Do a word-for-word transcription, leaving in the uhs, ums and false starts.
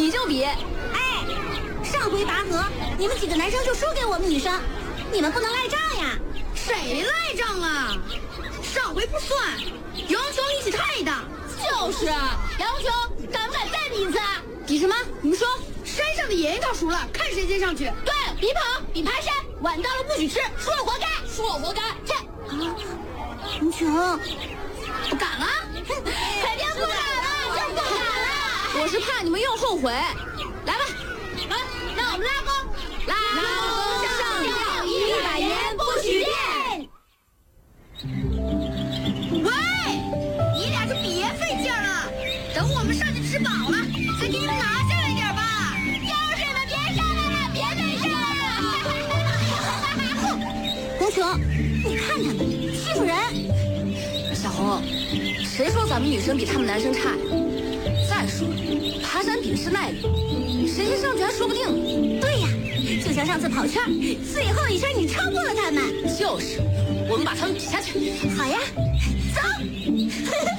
比就比。 哎，上回拔河，你们几个男生就输给我们女生，你们不能赖账呀！ 谁赖账啊？上回不算，杨琼力气太大。 就是啊，杨琼，敢不敢再比一次啊？比什么？你们说。 山上的野樱桃熟了，看谁先上去。 对，比跑，比爬山，晚到了不许吃，输了活该，输了活该。切！ 啊，杨琼， 不敢了？ 肯定不敢了，就不敢了。我是怕你们又后悔。来吧， 来，让我们拉弓， 拉弓上吊一百年不许变。 喂，你俩就别费劲了，等我们上去吃饱了，再给你们拿下来点吧。 就是你们别上来了，别费事了。 杨琼，你看他们欺负人。 小红，谁说咱们女生比他们男生差呀？再说，爬山比的是耐力，谁先上去还说不定。 对呀，就像上次跑圈，最后一圈你超过了他们。 就是，我们把他们比下去。 好呀，走。